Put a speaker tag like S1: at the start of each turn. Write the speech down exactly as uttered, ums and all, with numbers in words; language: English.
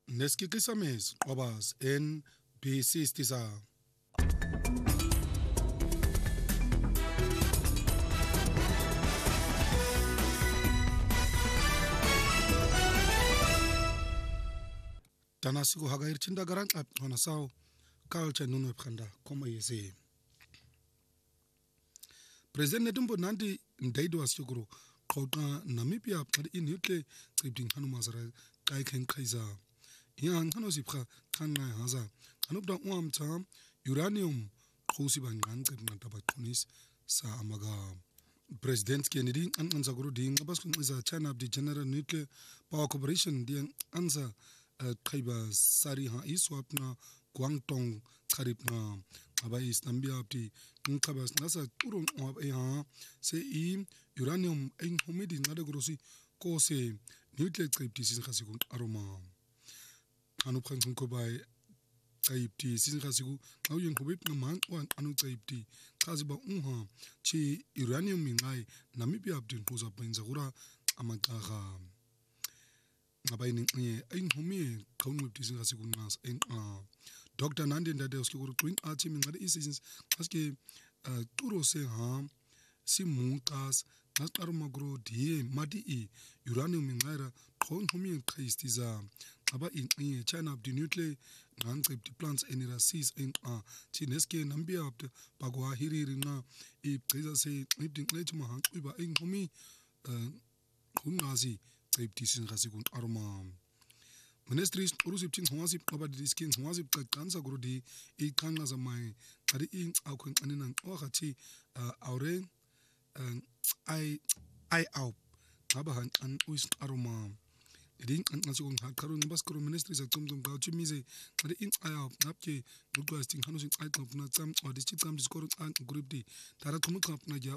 S1: Neskikisamis Obas N B C Stiza. Tanasiku hagair cinta garang ap honasau culture nunu pkhanda koma yese. President Nedumbo Nandi ndaido asyukuru qawqa Namibia qad inutle qibding hanu mazara kai khen khaiza. Yang hanu sipkha khanna haza anubda uam tam uranium qhusi bangan qibna tabaqonis sa amaga. President Kennedy an ansaguru ding abas kunza China of the General Nuclear Power Corporation ding ansa Kaiba Sari ha iswapna Guangdong Karibna Abais Nambia Abdi Nkabas Nasa Turun of A se i uranium in humidin Nadagrosi ko se nuclear triptis in Hasigun aroma. Anupan Kobai Taipti, Sin Hasigu, how you commit no man one anu Taipti, Kaziba Unha, Chi uranium in I, Namibia Abdin Posa Penzagura Amagaha. Abain in Humi, Kaun with this Hasigungas, and Doctor Nandin that there's twin archim in the instance, Aski Turo se ha, Simunkas, Nas Armagro, Die, Madi, uranium in Ira, Kaun Humi and Christiza, Aba in China of the nuclear, non-cryptic plants and races in a Chineski and Nambia of the Pagua Hirina, if Preza say, Lipting Lechmahan, Uba in Humi, Hunazi. Taiptis in Hasigun Arma. Ministries Urusipin Hwasip about the skins Hwasip Kansa Grudi, E Kangas of my Kadi Alquin Anin Ohachi, Aure, I I out, Abahan and Wist Aroma. Edin and Nasugun had Karun Baskoro ministries at Tumtum Gauchimize, Kadi in I out, Napke, Nugwasting Hanusing Icon Natsam or the Chitam discordant and group D, Tarakumukap Naja